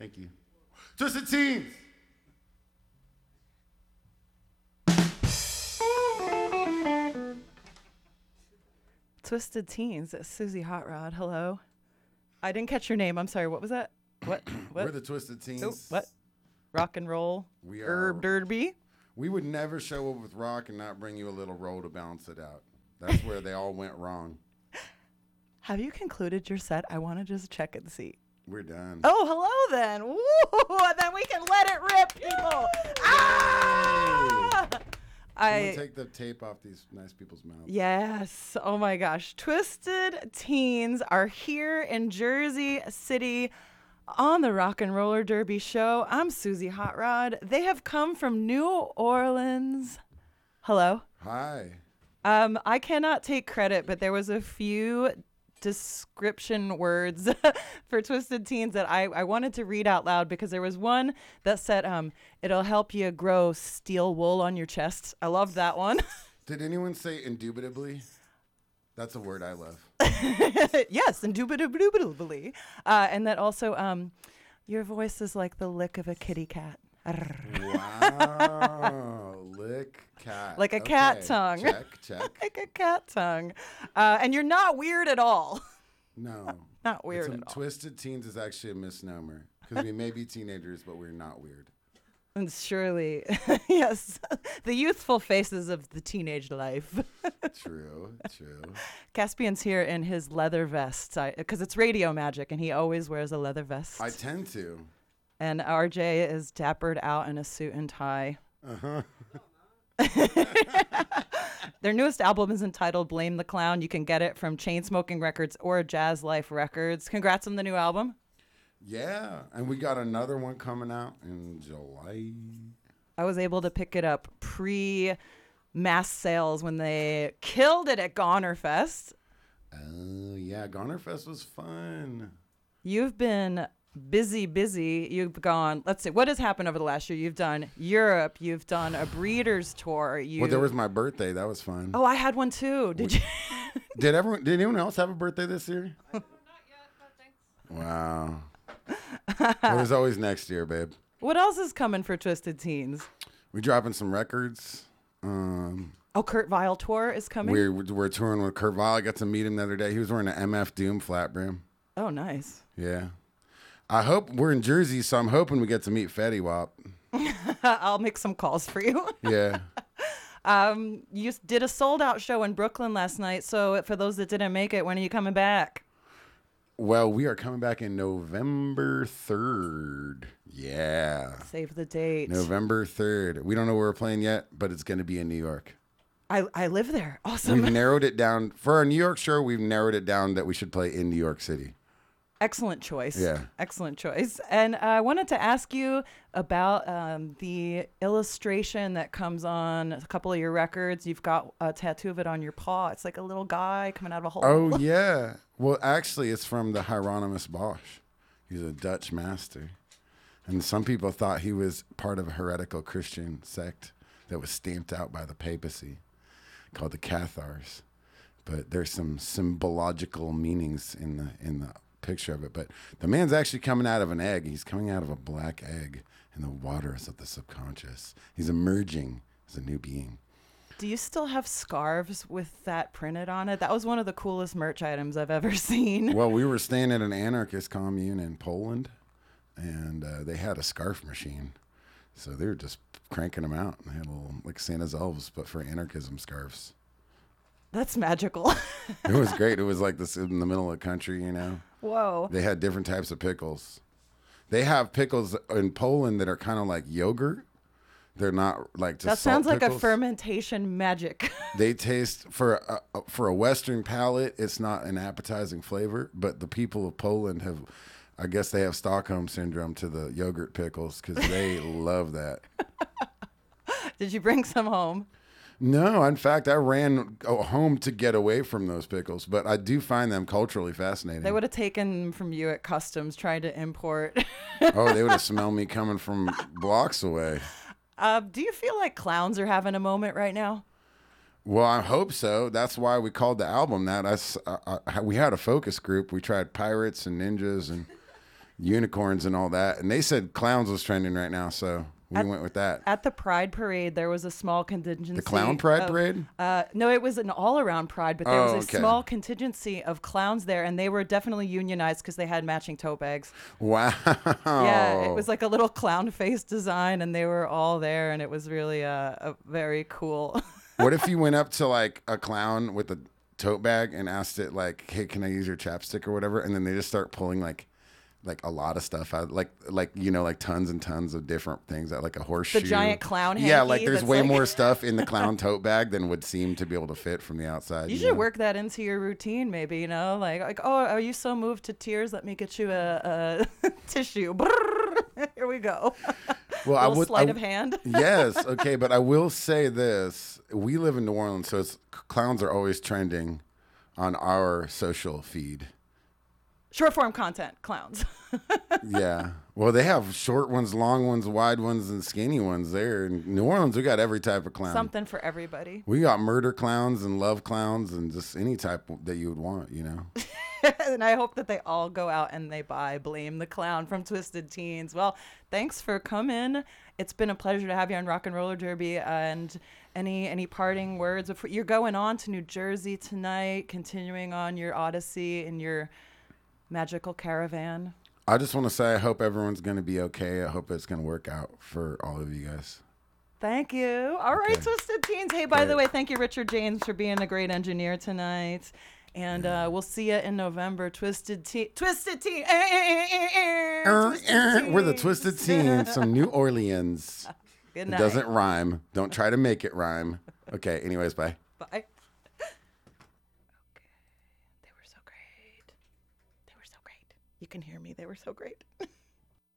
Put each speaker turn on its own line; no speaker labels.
Thank you. Twisted Teens.
Twisted Teens. Susie Hot Rod. Hello. I didn't catch your name. I'm sorry. What was that? What?
We're the Twisted Teens.
Oh, what? Rock and roll.
We
Herb Derby.
We would never show up with rock and not bring you a little roll to balance it out. That's where they all went wrong.
Have you concluded your set? I want to just check and see.
We're done.
Oh, hello then. Woo! And then we can let it rip, people. Ah!
I'm gonna take the tape off these nice people's mouths.
Yes. Oh my gosh. Twisted Teens are here in Jersey City on the Rock and Roller Derby show. I'm Susie Hot Rod. They have come from New Orleans. Hello.
Hi.
I cannot take credit, but there was a few description words for Twisted Teens that I wanted to read out loud, because there was one that said, it'll help you grow steel wool on your chest. I loved that one.
Did anyone say indubitably? That's a word I love.
Yes, indubitably. And that also, your voice is like the lick of a kitty cat.
Wow. Lick cat.
Like a cat tongue.
Check.
Like a cat tongue. And you're not weird at all.
No.
Not weird at all.
Twisted Teens is actually a misnomer, because we may be teenagers, but we're not weird.
And surely, yes, the youthful faces of the teenage life.
True.
Caspian's here in his leather vest, because it's radio magic, and he always wears a leather vest.
I tend to.
And RJ is dappered out in a suit and tie.
Uh-huh.
Their newest album is entitled Blame the Clown. You can get it from Chainsmoking Records or Jazz Life Records. Congrats on the new album.
Yeah, and we got another one coming out in July.
I was able to pick it up pre-mass sales when they killed it at Goner Fest.
Oh, yeah, Goner Fest was fun.
You've been busy. You've gone, let's see, what has happened over the last year? You've done Europe. You've done a Breeders' Tour.
Well, there was my birthday. That was fun.
Oh, I had one too. Did you?
Did anyone else have a birthday this year?
Not yet, but thanks.
Wow. Well, there's always next year, babe.
What else is coming for Twisted Teens?
We're dropping some records.
Kurt Vile tour is coming?
We're touring with Kurt Vile. I got to meet him the other day. He was wearing an MF Doom flat brim.
Oh, nice.
Yeah. I hope we're in Jersey, so I'm hoping we get to meet Fetty Wap.
I'll make some calls for you.
Yeah.
You did a sold-out show in Brooklyn last night, so for those that didn't make it, when are you coming back?
Well, we are coming back in November 3rd. Yeah.
Save the date.
November 3rd. We don't know where we're playing yet, but it's going to be in New York.
I live there. Awesome.
We've narrowed it down. For our New York show, we've narrowed it down that we should play in New York City.
Excellent choice.
Yeah.
Excellent choice. And I wanted to ask you about the illustration that comes on a couple of your records. You've got a tattoo of it on your paw. It's like a little guy coming out of a hole.
Oh, yeah. Well, actually, it's from the Hieronymus Bosch. He's a Dutch master. And some people thought he was part of a heretical Christian sect that was stamped out by the papacy called the Cathars. But there's some symbological meanings in the picture of it. But the man's actually coming out of an egg. He's coming out of a black egg in the waters of the subconscious. He's emerging as a new being.
Do you still have scarves with that printed on it? That was one of the coolest merch items I've ever seen.
Well, we were staying at an anarchist commune in Poland, and they had a scarf machine. So they were just cranking them out. They had a little, like Santa's elves, but for anarchism scarves.
That's magical.
It was great. It was like this in the middle of the country, you know.
Whoa.
They had different types of pickles. They have pickles in Poland that are kind of like yogurt. They're not like just
that sounds
salt
like a
pickles.
fermentation magic.
They taste for a Western palate. It's not an appetizing flavor, but the people of Poland have, I guess, they have Stockholm syndrome to the yogurt pickles because they love that.
Did you bring some home?
No, in fact, I ran home to get away from those pickles, but I do find them culturally fascinating.
They would have taken from you at customs trying to import.
Oh, they would have smelled me coming from blocks away.
Do you feel like clowns are having a moment right now?
Well, I hope so. That's why we called the album that. We had a focus group. We tried pirates and ninjas and unicorns and all that. And they said clowns was trending right now, so we went with that.
At the Pride Parade, there was a small contingency.
The Clown Pride Parade?
No, it was an all-around Pride, but there was a
okay.
small contingency of clowns there, and they were definitely unionized because they had matching tote bags.
Wow.
Yeah, it was like a little clown face design, and they were all there, and it was really a very cool.
What if you went up to like a clown with a tote bag and asked it like, "Hey, can I use your chapstick or whatever?" And then they just start pulling like a lot of stuff out, like tons and tons of different things out, like a horseshoe.
The giant clown hanky.
Yeah, like there's way
like...
more stuff in the clown tote bag than would seem to be able to fit from the outside.
You should work that into your routine, maybe. Like, oh, are you so moved to tears? Let me get you a tissue. Here we go.
Well,
sleight of hand.
Yes, okay, but I will say this: we live in New Orleans, so clowns are always trending on our social feed.
Short form content, clowns.
Yeah. Well, they have short ones, long ones, wide ones, and skinny ones there. In New Orleans, we got every type of clown.
Something for everybody.
We got murder clowns and love clowns and just any type that you would want,
And I hope that they all go out and they buy Blame the Clown from Twisted Teens. Well, thanks for coming. It's been a pleasure to have you on Rock and Roller Derby. And any parting words? You're going on to New Jersey tonight, continuing on your odyssey in your magical caravan.
I just want to say I hope everyone's going to be okay. I hope it's going to work out for all of you guys.
Thank you. All right, Twisted Teens. Hey, by the way, thank you, Richard James, for being a great engineer tonight. And we'll see you in November. Twisted Teen. Twisted Teen.
We're the Twisted Teens from New Orleans.
Good night.
It doesn't rhyme. Don't try to make it rhyme. Okay, anyways, bye.
Bye. They were so great. You can hear me. They were so great.